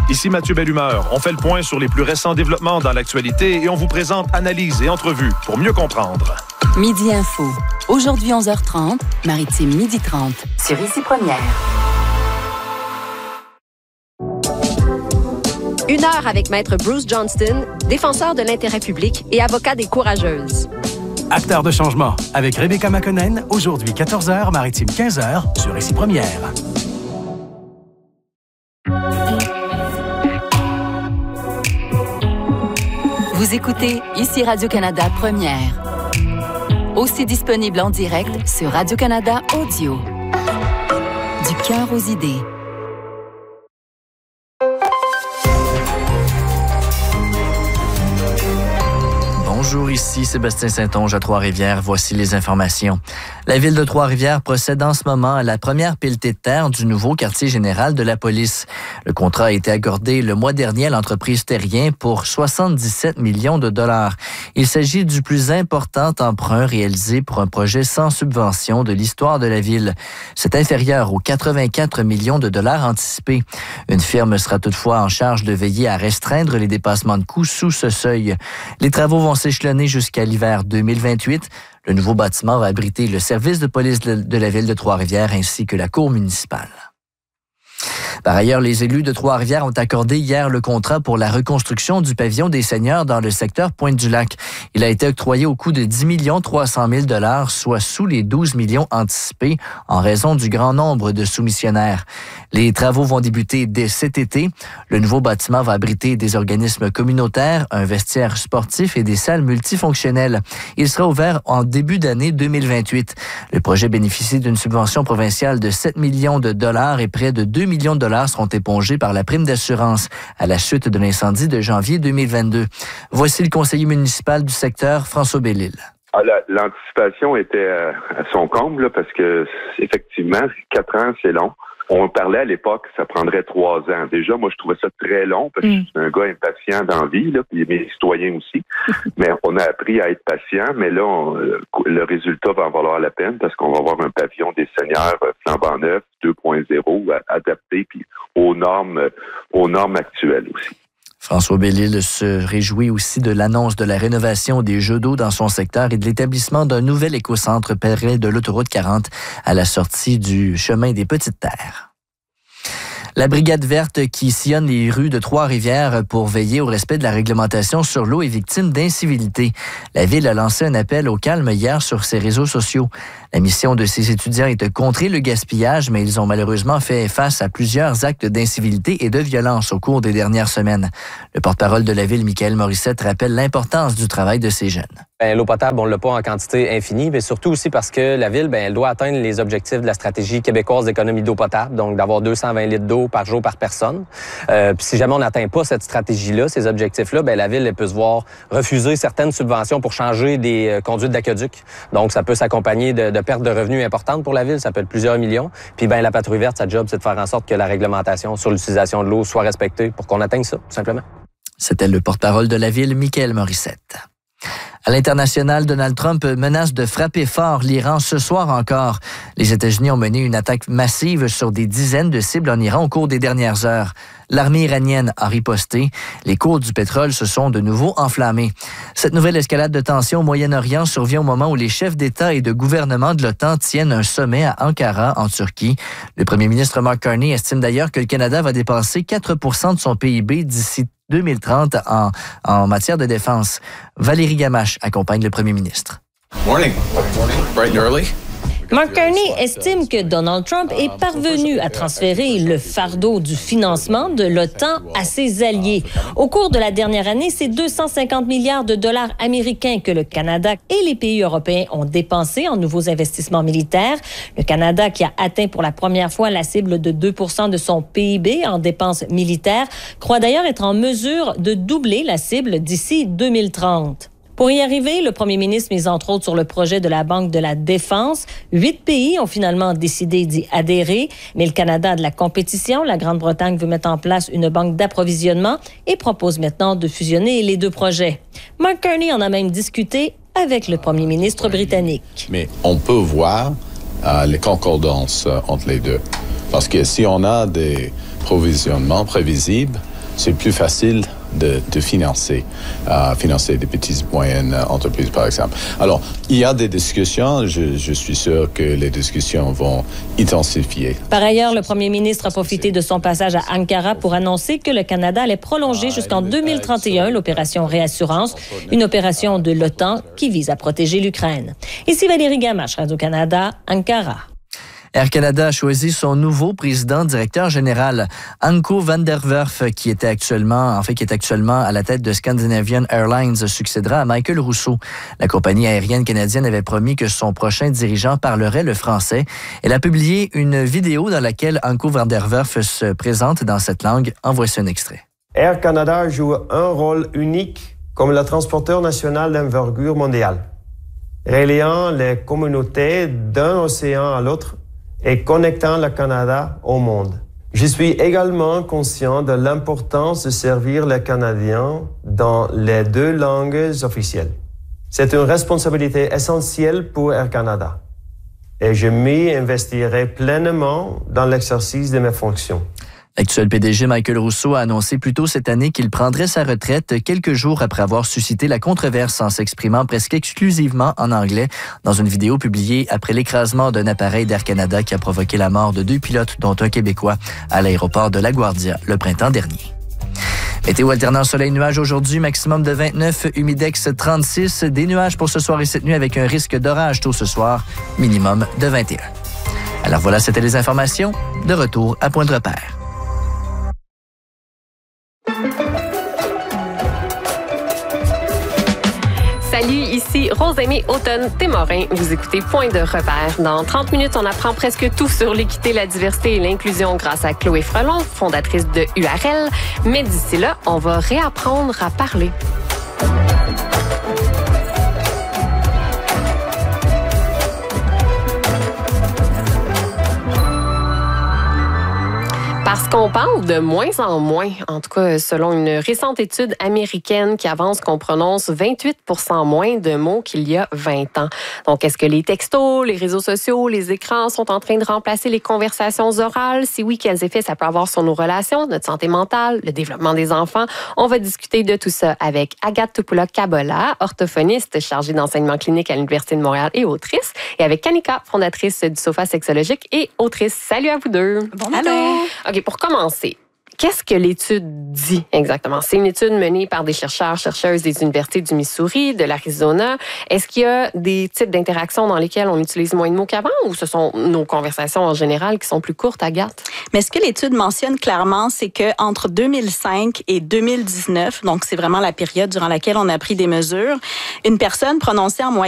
Ici Mathieu Bellumeur. On fait le point sur les plus récents développements dans l'actualité et on vous présente analyses et entrevues pour mieux comprendre. Midi Info. Aujourd'hui 11h30, Maritime 12h30. Sur Ici Première. 1 heure avec Maître Bruce Johnston, défenseur de l'intérêt public et avocat des courageuses. Acteur de changement avec Rebecca McConnell, aujourd'hui 14h, Maritime 15h, sur Ici Première. Vous écoutez Ici Radio-Canada Première. Aussi disponible en direct sur Radio-Canada Audio. Du cœur aux idées. Bonjour, ici Sébastien Saint-Onge à Trois-Rivières. Voici les informations. La ville de Trois-Rivières procède en ce moment à la première pelletée de terre du nouveau quartier général de la police. Le contrat a été accordé le mois dernier à l'entreprise Terrien pour 77 millions de dollars. Il s'agit du plus important emprunt réalisé pour un projet sans subvention de l'histoire de la ville. C'est inférieur aux 84 millions de dollars anticipés. Une firme sera toutefois en charge de veiller à restreindre les dépassements de coûts sous ce seuil. Les travaux vont s'échelonner jusqu'à l'hiver 2028. Le nouveau bâtiment va abriter le service de police de la ville de Trois-Rivières ainsi que la cour municipale. Par ailleurs, les élus de Trois-Rivières ont accordé hier le contrat pour la reconstruction du pavillon des seniors dans le secteur Pointe-du-Lac. Il a été octroyé au coût de 10 300 000 $, soit sous les 12 millions anticipés en raison du grand nombre de soumissionnaires. Les travaux vont débuter dès cet été. Le nouveau bâtiment va abriter des organismes communautaires, un vestiaire sportif et des salles multifonctionnelles. Il sera ouvert en début d'année 2028. Le projet bénéficie d'une subvention provinciale de 7 millions de dollars et près de 2 millions de dollars seront épongés par la prime d'assurance à la suite de l'incendie de janvier 2022. Voici le conseiller municipal du secteur, François Bellil. L'anticipation était à son comble là, parce que effectivement, 4 ans, c'est long. On parlait à l'époque que ça prendrait 3 ans. Déjà, moi, je trouvais ça très long parce que je suis un gars impatient dans la vie, là, puis mes citoyens aussi. Mais on a appris à être patient, mais là, le résultat va en valoir la peine parce qu'on va avoir un pavillon des seniors flambant neuf, 2.0, adapté puis aux normes actuelles aussi. François Bellil se réjouit aussi de l'annonce de la rénovation des jeux d'eau dans son secteur et de l'établissement d'un nouvel écocentre près de l'autoroute 40 à la sortie du chemin des Petites Terres. La Brigade verte qui sillonne les rues de Trois-Rivières pour veiller au respect de la réglementation sur l'eau est victime d'incivilité. La ville a lancé un appel au calme hier sur ses réseaux sociaux. La mission de ces étudiants est de contrer le gaspillage, mais ils ont malheureusement fait face à plusieurs actes d'incivilité et de violence au cours des dernières semaines. Le porte-parole de la ville, Michael Morissette, rappelle l'importance du travail de ces jeunes. L'eau potable, on ne l'a pas en quantité infinie, mais surtout aussi parce que la ville, elle doit atteindre les objectifs de la stratégie québécoise d'économie d'eau potable, donc d'avoir 220 litres d'eau par jour par personne. Puis si jamais on n'atteint pas cette stratégie-là, ces objectifs-là, la ville elle peut se voir refuser certaines subventions pour changer des conduites d'aqueduc. Donc ça peut s'accompagner de pertes de revenus importantes pour la ville, ça peut être plusieurs millions. Puis la patrouille verte, sa job, c'est de faire en sorte que la réglementation sur l'utilisation de l'eau soit respectée pour qu'on atteigne ça, tout simplement. C'était le porte-parole de la ville, Michael Morissette. À l'international, Donald Trump menace de frapper fort l'Iran ce soir encore. Les États-Unis ont mené une attaque massive sur des dizaines de cibles en Iran au cours des dernières heures. L'armée iranienne a riposté. Les cours du pétrole se sont de nouveau enflammés. Cette nouvelle escalade de tensions au Moyen-Orient survient au moment où les chefs d'État et de gouvernement de l'OTAN tiennent un sommet à Ankara, en Turquie. Le premier ministre Mark Carney estime d'ailleurs que le Canada va dépenser 4 % de son PIB d'ici 2030 en matière de défense. Valérie Gamache accompagne le premier ministre. Morning. Bright and early. Mark Carney estime que Donald Trump est parvenu à transférer le fardeau du financement de l'OTAN à ses alliés. Au cours de la dernière année, c'est 250 milliards de dollars américains que le Canada et les pays européens ont dépensés en nouveaux investissements militaires. Le Canada, qui a atteint pour la première fois la cible de 2 % de son PIB en dépenses militaires, croit d'ailleurs être en mesure de doubler la cible d'ici 2030. Pour y arriver, le premier ministre mise entre autres sur le projet de la Banque de la Défense. 8 pays ont finalement décidé d'y adhérer, mais le Canada a de la compétition. La Grande-Bretagne veut mettre en place une banque d'approvisionnement et propose maintenant de fusionner les deux projets. Mark Carney en a même discuté avec le premier ministre britannique. Mais on peut voir les concordances entre les deux. Parce que si on a des provisionnements prévisibles, c'est plus facile de financer des petites et moyennes entreprises, par exemple. Alors, il y a des discussions. Je suis sûr que les discussions vont intensifier. Par ailleurs, le premier ministre a profité de son passage à Ankara pour annoncer que le Canada allait prolonger jusqu'en 2031 l'opération Réassurance, une opération de l'OTAN qui vise à protéger l'Ukraine. Ici Valérie Gamache, Radio-Canada, Ankara. Air Canada a choisi son nouveau président-directeur général, Anko van der Werf, qui est actuellement à la tête de Scandinavian Airlines, succédera à Michael Rousseau. La compagnie aérienne canadienne avait promis que son prochain dirigeant parlerait le français. Elle a publié une vidéo dans laquelle Anko van der Werf se présente dans cette langue. En voici un extrait. Air Canada joue un rôle unique comme le transporteur national d'envergure mondiale, reliant les communautés d'un océan à l'autre et connectant le Canada au monde. Je suis également conscient de l'importance de servir les Canadiens dans les 2 langues officielles. C'est une responsabilité essentielle pour Air Canada et je m'y investirai pleinement dans l'exercice de mes fonctions. L'actuel PDG Michael Rousseau a annoncé plus tôt cette année qu'il prendrait sa retraite quelques jours après avoir suscité la controverse en s'exprimant presque exclusivement en anglais dans une vidéo publiée après l'écrasement d'un appareil d'Air Canada qui a provoqué la mort de 2 pilotes, dont un Québécois, à l'aéroport de LaGuardia le printemps dernier. Météo alternant soleil-nuage aujourd'hui, maximum de 29, humidex 36. Des nuages pour ce soir et cette nuit avec un risque d'orage tôt ce soir, minimum de 21. Alors voilà, c'était les informations. De retour à Point de repère. Salut, ici Rosemée Automne-Témorin. Vous écoutez Point de repère. Dans 30 minutes, on apprend presque tout sur l'équité, la diversité et l'inclusion grâce à Chloé Frelon, fondatrice de URL. Mais d'ici là, on va réapprendre à parler. Parce qu'on parle de moins en moins, en tout cas selon une récente étude américaine qui avance qu'on prononce 28% moins de mots qu'il y a 20 ans. Donc, est-ce que les textos, les réseaux sociaux, les écrans sont en train de remplacer les conversations orales? Si oui, quels effets ça peut avoir sur nos relations, notre santé mentale, le développement des enfants? On va discuter de tout ça avec Agathe Tupula-Kabola, orthophoniste chargée d'enseignement clinique à l'Université de Montréal et autrice, et avec Kanika, fondatrice du Sofa sexologique et autrice. Salut à vous deux! Bon matin! OK, pour commencer, qu'est-ce que l'étude dit exactement? C'est une étude menée par des chercheuses des universités du Missouri, de l'Arizona. Est-ce qu'il y a des types d'interactions dans lesquelles on utilise moins de mots qu'avant ou ce sont nos conversations en général qui sont plus courtes, Agathe? Mais ce que l'étude mentionne clairement, c'est qu'entre 2005 et 2019, donc c'est vraiment la période durant laquelle on a pris des mesures, une personne prononçait en moyenne